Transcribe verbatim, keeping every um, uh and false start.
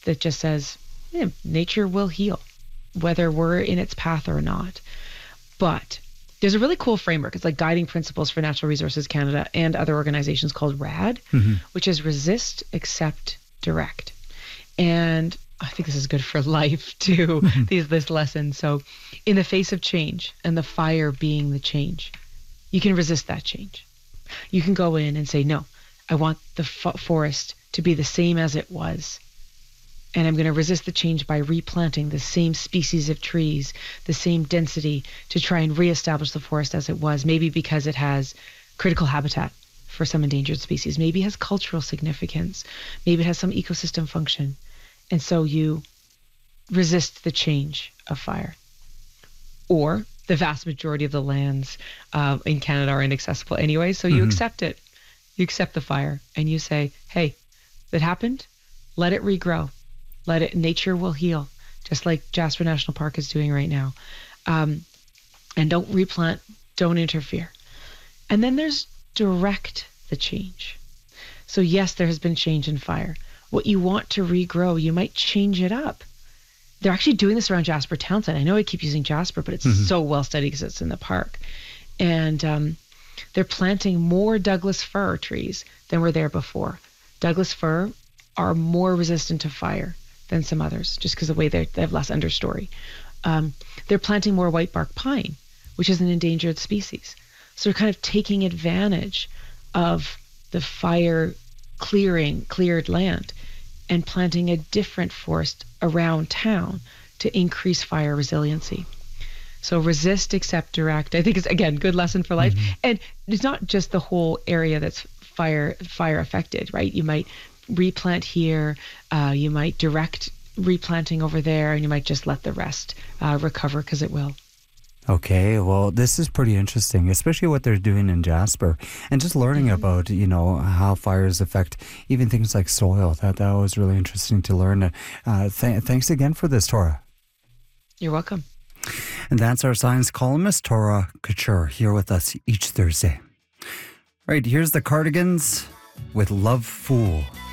that just says, yeah, nature will heal, whether we're in its path or not. But there's a really cool framework. It's like Guiding Principles for Natural Resources Canada and other organizations called RAD, mm-hmm. which is Resist, Accept, Direct. And I think this is good for life too, mm-hmm. these, this lesson. So in the face of change, and the fire being the change, you can resist that change. You can go in and say, no, I want the fo- forest to be the same as it was. And I'm going to resist the change by replanting the same species of trees, the same density, to try and reestablish the forest as it was, maybe because it has critical habitat for some endangered species, maybe it has cultural significance, maybe it has some ecosystem function. And so you resist the change of fire. Or the vast majority of the lands uh, in Canada are inaccessible anyway, so you mm-hmm. accept it. You accept the fire, and you say, hey, that happened, let it regrow. Let it, nature will heal, just like Jasper National Park is doing right now. Um, and don't replant, don't interfere. And then there's direct the change. So yes, there has been change in fire. What you want to regrow, you might change it up. They're actually doing this around Jasper Townsend. I know I keep using Jasper, but it's mm-hmm. so well studied because it's in the park. And um, they're planting more Douglas fir trees than were there before. Douglas fir are more resistant to fire than some others, just because of the way they have less understory. Um, they're planting more white bark pine, which is an endangered species. So they're kind of taking advantage of the fire clearing, cleared land, and planting a different forest around town to increase fire resiliency. So resist, accept, direct. I think it's, again, good lesson for life. Mm-hmm. And it's not just the whole area that's fire fire affected, right? You might replant here, uh, you might direct replanting over there, and you might just let the rest uh, recover, because it will. Okay, well, this is pretty interesting, especially what they're doing in Jasper, and just learning mm-hmm. about, you know, how fires affect even things like soil. That that was really interesting to learn. Uh, th- thanks again for this, Tora. You're welcome. And that's our science columnist, Tora Couture, here with us each Thursday. All right, here's the Cardigans with Love Fool.